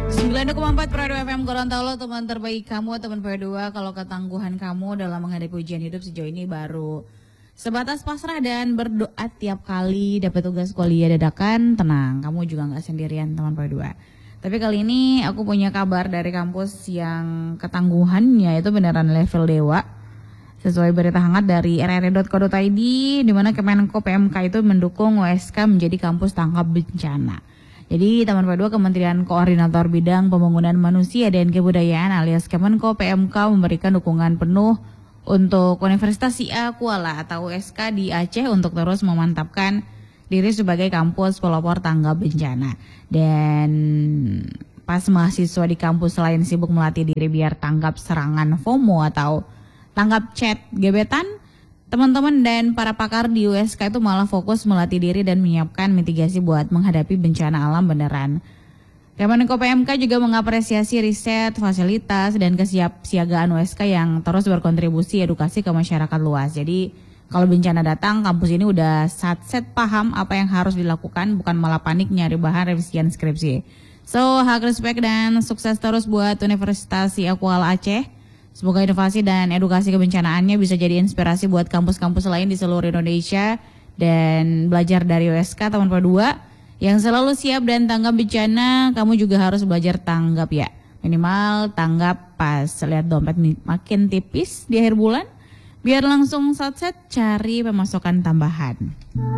90,4 Prado FM Gorontalo, teman terbaik kamu, teman P2. Kalau ketangguhan kamu dalam menghadapi ujian hidup sejauh ini baru sebatas pasrah dan berdoa tiap kali dapat tugas kuliah dadakan, tenang, kamu juga nggak sendirian teman P2. Tapi kali ini aku punya kabar dari kampus yang ketangguhannya itu beneran level dewa. Sesuai berita hangat dari rri.co.id, di mana Kemenko PMK itu mendukung USK menjadi kampus tanggap bencana. Jadi teman P2, Kementerian Koordinator Bidang Pembangunan Manusia dan Kebudayaan alias Kemenko PMK memberikan dukungan penuh untuk Universitas IA Kuala atau USK di Aceh untuk terus memantapkan diri sebagai kampus pelopor tanggap bencana. Dan pas mahasiswa di kampus lain sibuk melatih diri biar tanggap serangan FOMO atau tanggap chat gebetan, teman-teman dan para pakar di USK itu malah fokus melatih diri dan menyiapkan mitigasi buat menghadapi bencana alam beneran. Kemenko PMK juga mengapresiasi riset, fasilitas, dan kesiapsiagaan USK yang terus berkontribusi edukasi ke masyarakat luas. Jadi kalau bencana datang, kampus ini udah satset paham apa yang harus dilakukan, bukan malah panik nyari bahan revisian skripsi. So, hak respect dan sukses terus buat Universitas IA Kuala Aceh. Semoga inovasi dan edukasi kebencanaannya bisa jadi inspirasi buat kampus-kampus lain di seluruh Indonesia dan belajar dari USK teman P2 yang selalu siap dan tanggap bencana. Kamu juga harus belajar tanggap ya, minimal tanggap pas lihat dompet makin tipis di akhir bulan, biar langsung satset cari pemasukan tambahan.